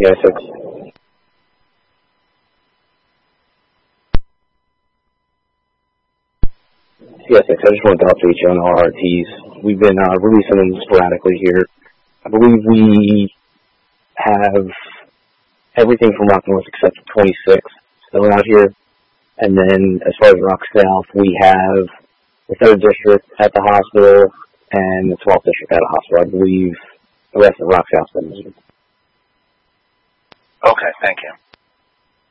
Yeah, 6. Yeah, 6. I just wanted to update you on our RTs. We've been releasing them sporadically here. I believe we have everything from Rock North except 26 still out here. And then as far as Rock South, we have the 3rd District at the hospital and the 12th District at the hospital. I believe the rest of Rock South's been moved. Okay, thank you.